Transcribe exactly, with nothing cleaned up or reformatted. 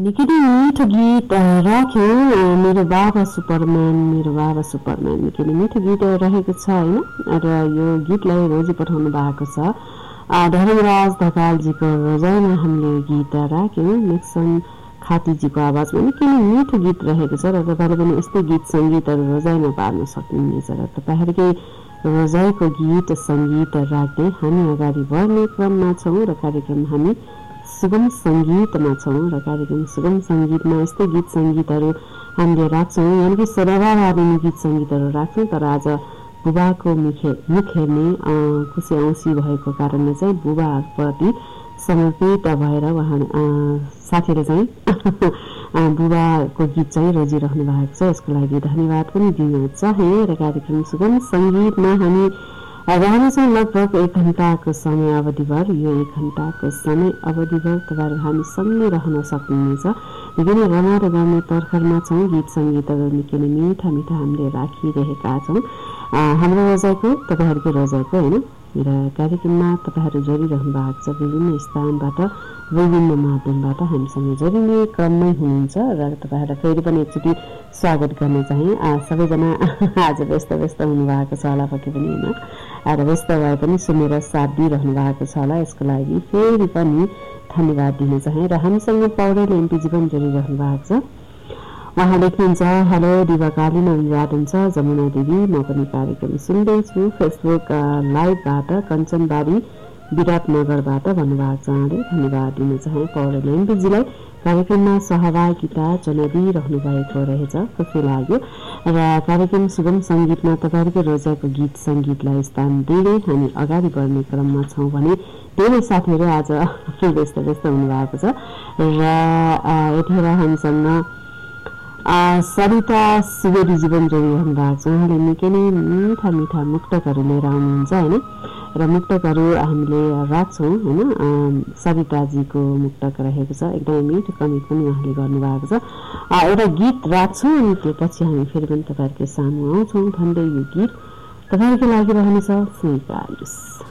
निकै नै मिठो गीत राख्यो मेरो बाबा सुपरम्यान मेरो बाबा सुपरम्यान निकै नै मिठो गीत रहेको छ होइन। र यो गीतलाई रोजी पठाउनु भएको छ धर्मराज ढकालजीको रोजाइमा हामीले गीत राख्यौँ। नेक्सन खातीजीको आवाजमा निकै नै मिठो गीत रहेको छ र तपाईँले पनि यस्तै गीत सङ्गीतहरू रोजाइमा पार्न सक्नुहुनेछ र तपाईँहरूकै रोजाइको गीत सङ्गीत राख्दै हामी अगाडि बढ्ने क्रममा छौँ र कार्यक्रम हामी सुगम सङ्गीतमा छौँ र कार्यक्रम सुगम सङ्गीतमा यस्तै गीत सङ्गीतहरू हामीले राख्छौँ यानि कि सरवावादिनी गीत सङ्गीतहरू राख्छौँ। तर आज बुबाको मुख मुख हेर्ने खुसी औँसी भएको कारणले चाहिँ बुबाप्रति समर्पित भएर उहाँ साथीले चाहिँ बुबाको गीत चाहिँ रोजिरहनु भएको छ। यसको लागि धन्यवाद पनि दिन चाहे र कार्यक्रम सुगम सङ्गीतमा हामी रहनेछौँ लगभग एक घन्टाको समय अवधिभर। यो एक घन्टाको समय अवधिभर तपाईँहरू हामीसँगै रहन सक्नुहुनेछ। निकै नै रमाइलो गर्ने तर्खरमा छौँ। गीत सङ्गीतहरू निकै नै मिठा मिठा हामीले राखिरहेका छौँ हाम्रो रोजाइको तपाईँहरूको रोजाइको होइन। र कार्यक्रममा तपाईँहरू जोडिरहनु भएको छ विभिन्न स्थानबाट विभिन्न माध्यमबाट हामीसँग जोडिने क्रममै हुनुहुन्छ र तपाईँहरूलाई फेरि पनि एकचोटि स्वागत गर्न चाहे। सबैजना आज व्यस्त व्यस्त हुनुभएको छ होला पक्कै पनि होइन र व्यस्त भए पनि सुनेर साथ दिइरहनु भएको छ होला। यसको लागि फेरि पनि धन्यवाद दिन चाहे। र हामीसँग पौडेल एमपीजी पनि जोडिरहनु भएको छ। उहाँ लेख्नुहुन्छ हेलो दिवाकालीन अनुवाद हुन्छ जमुना देवी म पनि कार्यक्रम सुन्दैछु फेसबुक लाइभबाट कञ्चनबारी विराटनगरबाट भन्नुभएको छ। उहाँले धन्यवाद दिन चाहे पौडेल एमपीजीलाई कार्यक्रममा सहभागिता जनाइदिइरहनु भएको रहेछ खुसी लाग्यो। र कार्यक्रम सुगम सङ्गीतमा तपाईँहरूको रोजाइको गीत सङ्गीतलाई स्थान दिँदै हामी अगाडि बढ्ने क्रममा छौँ भने धेरै साथीहरू आज व्यस्त व्यस्त हुनुभएको छ र यतिखेर हामीसँग सरिता सुवेदी जीवन जोडिरहनु भएको छ। उहाँले निकै नै मिठा मिठा मुक्तकहरू लिएर आउनुहुन्छ होइन र मुक्तकहरू हामीले राख्छौँ होइन। सरिताजीको मुक्तक रहेको छ एकदमै मिठो कमेन्ट पनि उहाँले गर्नुभएको छ। एउटा गीत राख्छौँ अनि त्यो पछि हामी फेरि पनि तपाईँहरूको सामु आउँछौँ भन्दै यो गीत तपाईँहरूको लागि रहनेछ स्वीकार्नुहोस्।